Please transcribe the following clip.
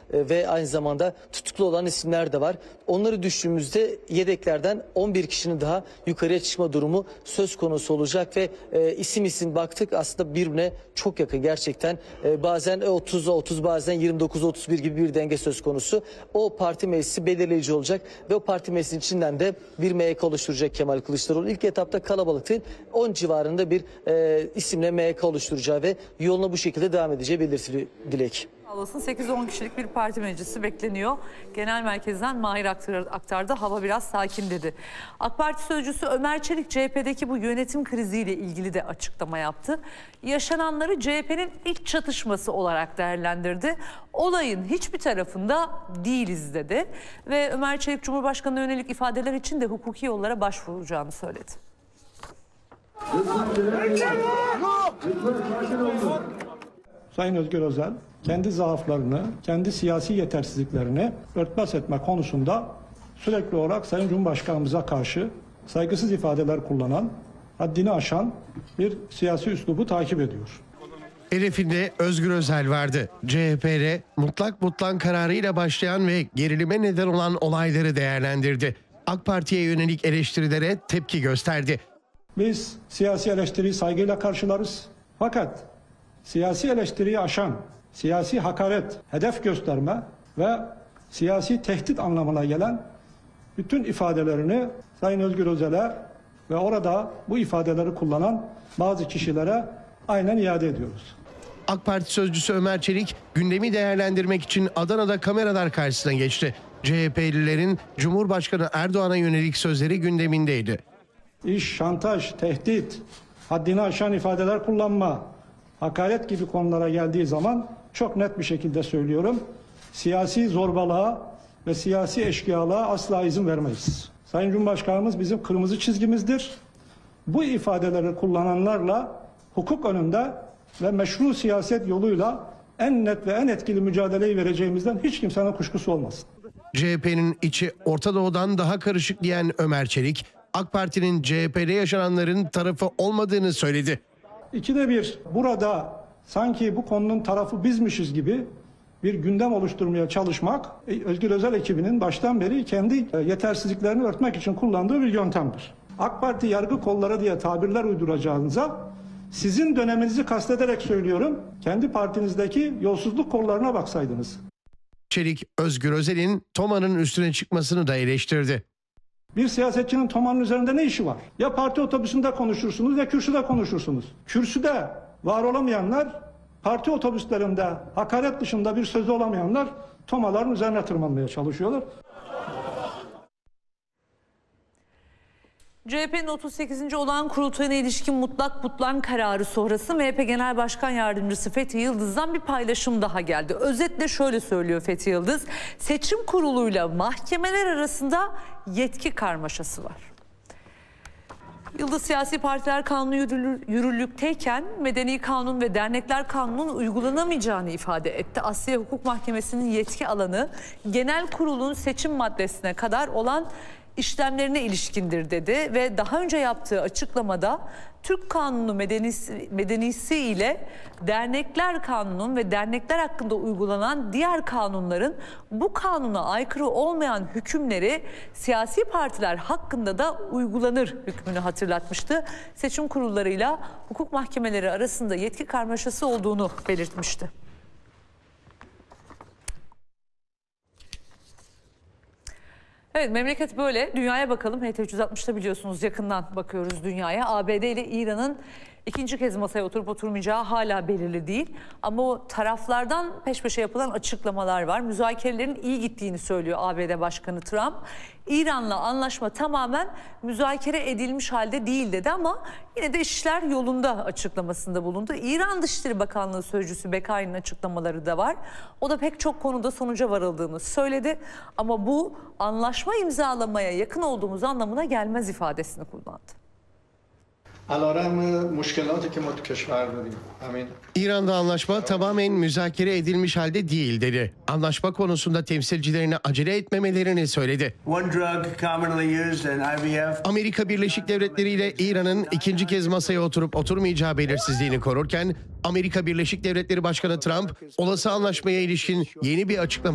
ve aynı zamanda tutuklu olan isimler de var. Onları düştüğümüzde yedeklerden 11 kişinin daha yukarıya çıkma durumu söz konusu olacak ve isim baktık, aslında birbirine çok yakın gerçekten. Bazen 30'a 30, bazen 29'a 31 gibi bir denge söz konusu. O parti meclisi belirleyici olacak ve o parti meclisinin içinden de bir MYK oluşturacak Kemal Kılıçdaroğlu. İlk etapta kalabalık değil, 10 civarında bir isimle MYK oluşturacağı ve yoluna bu şekilde devam edeceği belirtili Dilek. 8-10 kişilik bir parti meclisi bekleniyor. Genel merkezden Mahir aktardı. Hava biraz sakin dedi. AK Parti sözcüsü Ömer Çelik CHP'deki bu yönetim kriziyle ilgili de açıklama yaptı. Yaşananları CHP'nin iç çatışması olarak değerlendirdi. Olayın hiçbir tarafında değiliz dedi. Ve Ömer Çelik Cumhurbaşkanı'na yönelik ifadeler için de hukuki yollara başvuracağını söyledi. Sayın Özgür Özel kendi zaaflarını, kendi siyasi yetersizliklerini örtbas etme konusunda sürekli olarak Sayın Cumhurbaşkanımıza karşı saygısız ifadeler kullanan, haddini aşan bir siyasi üslubu takip ediyor. Hedefinde Özgür Özel vardı. CHP'de mutlak kararıyla başlayan ve gerilime neden olan olayları değerlendirdi. AK Parti'ye yönelik eleştirilere tepki gösterdi. Biz siyasi eleştiriyi saygıyla karşılarız. Fakat siyasi eleştiriyi aşan, siyasi hakaret, hedef gösterme ve siyasi tehdit anlamına gelen bütün ifadelerini Sayın Özgür Özel'e ve orada bu ifadeleri kullanan bazı kişilere aynen iade ediyoruz. AK Parti sözcüsü Ömer Çelik gündemi değerlendirmek için Adana'da kameralar karşısına geçti. CHP'lilerin Cumhurbaşkanı Erdoğan'a yönelik sözleri gündemindeydi. İş, şantaj, tehdit, haddini aşan ifadeler kullanma, hakaret gibi konulara geldiği zaman çok net bir şekilde söylüyorum. Siyasi zorbalığa ve siyasi eşkıyalığa asla izin vermeyiz. Sayın Cumhurbaşkanımız bizim kırmızı çizgimizdir. Bu ifadeleri kullananlarla hukuk önünde ve meşru siyaset yoluyla en net ve en etkili mücadeleyi vereceğimizden hiç kimsenin kuşkusu olmasın. CHP'nin içi Orta Doğu'dan daha karışık diyen Ömer Çelik, AK Parti'nin CHP'de yaşananların tarafı olmadığını söyledi. İkide bir burada sanki bu konunun tarafı bizmişiz gibi bir gündem oluşturmaya çalışmak Özgür Özel ekibinin baştan beri kendi yetersizliklerini örtmek için kullandığı bir yöntemdir. AK Parti yargı kolları diye tabirler uyduracağınıza sizin döneminizi kastederek söylüyorum, kendi partinizdeki yolsuzluk kollarına baksaydınız. Çelik, Özgür Özel'in TOMA'nın üstüne çıkmasını da eleştirdi. Bir siyasetçinin TOMA'nın üzerinde ne işi var? Ya parti otobüsünde konuşursunuz ya kürsüde konuşursunuz. Kürsüde var olamayanlar, parti otobüslerinde hakaret dışında bir sözü olamayanlar TOMA'ların üzerine tırmanmaya çalışıyorlar. CHP'nin 38. olağan kurultayına ilişkin mutlak kararı sonrası MHP Genel Başkan Yardımcısı Fethi Yıldız'dan bir paylaşım daha geldi. Özetle şöyle söylüyor Fethi Yıldız: seçim kuruluyla mahkemeler arasında yetki karmaşası var. Yıldız siyasi partiler kanunu yürürlükteyken Medeni Kanun ve Dernekler Kanunu'nun uygulanamayacağını ifade etti. Asliye Hukuk Mahkemesi'nin yetki alanı genel kurulun seçim maddesine kadar olan işlemlerine ilişkindir dedi ve daha önce yaptığı açıklamada Türk Kanunu Medenisi ile Dernekler Kanunu'nun ve dernekler hakkında uygulanan diğer kanunların bu kanuna aykırı olmayan hükümleri siyasi partiler hakkında da uygulanır hükmünü hatırlatmıştı. Seçim kurullarıyla hukuk mahkemeleri arasında yetki karmaşası olduğunu belirtmişti. Evet, memleket böyle. Dünyaya bakalım. HT360'da biliyorsunuz yakından bakıyoruz dünyaya. ABD ile İran'ın ikinci kez masaya oturup oturmayacağı hala belirli değil. Ama o taraflardan peş peşe yapılan açıklamalar var. Müzakerelerin iyi gittiğini söylüyor ABD Başkanı Trump. İran'la anlaşma tamamen müzakere edilmiş halde değil dedi ama yine de işler yolunda açıklamasında bulundu. İran Dışişleri Bakanlığı Sözcüsü Bekai'nin açıklamaları da var. O da pek çok konuda sonuca varıldığını söyledi. Ama bu anlaşma imzalamaya yakın olduğumuz anlamına gelmez ifadesini kullandı. İran'da anlaşma tamamen müzakere edilmiş halde değil dedi. Anlaşma konusunda temsilcilerine acele etmemelerini söyledi. Amerika Birleşik Devletleri ile İran'ın ikinci kez masaya oturup oturmayacağı belirsizliğini korurken Amerika Birleşik Devletleri Başkanı Trump olası anlaşmaya ilişkin yeni bir açıklama